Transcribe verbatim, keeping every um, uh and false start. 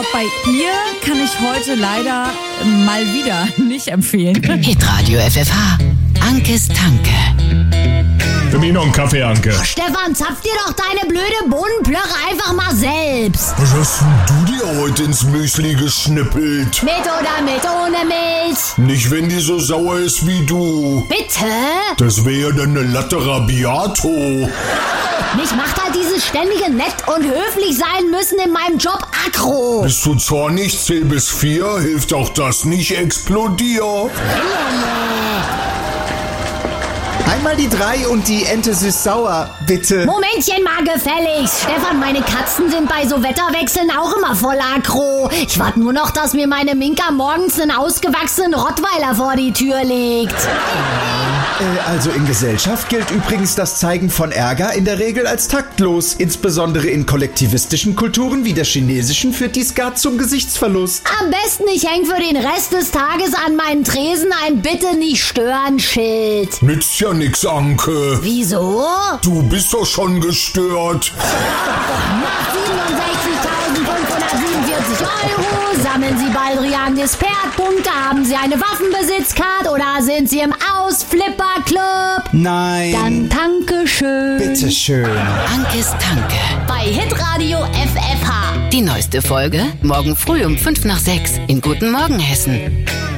Bei ihr kann ich heute leider mal wieder nicht empfehlen. Hitradio F F H. Ankes Tanke. Für mich noch einen Kaffee, Anke. Oh, Stefan, zapf dir doch deine blöde Bohnenplörre einfach mal selbst. Was hast denn du dir heute ins Müsli geschnippelt? Mit oder mit ohne Milch? Nicht, wenn die so sauer ist wie du. Bitte? Das wäre ja dann eine Latte Rabiato. Mich macht halt dieses ständige nett und höflich sein müssen in meinem Job aggro. Bist du zornig? Zähl bis vier. Hilft auch das nicht. Explodier. Einmal die drei und die Ente süß-sauer, bitte. Momentchen mal gefälligst. Stefan, meine Katzen sind bei so Wetterwechseln auch immer voll aggro. Ich warte nur noch, dass mir meine Minka morgens einen ausgewachsenen Rottweiler vor die Tür legt. Äh, also in Gesellschaft gilt übrigens das Zeigen von Ärger in der Regel als taktlos. Insbesondere in kollektivistischen Kulturen wie der chinesischen führt dies gar zum Gesichtsverlust. Am besten, ich häng für den Rest des Tages an meinen Tresen ein Bitte nicht stören Schild. Nützt ja nix, Anke. Wieso? Du bist doch schon gestört. Nach siebenundsechzigtausendfünfhundertsiebenundvierzig Euro sammeln Sie Baldrian Dispert-Punkte. Haben Sie eine Waffenbesitzcard oder sind Sie im Ausflipper-Club? Nein. Dann danke schön. Bitteschön. Ankes Tanke. Bei Hitradio F F H. Die neueste Folge morgen früh um fünf nach sechs in Guten Morgen Hessen.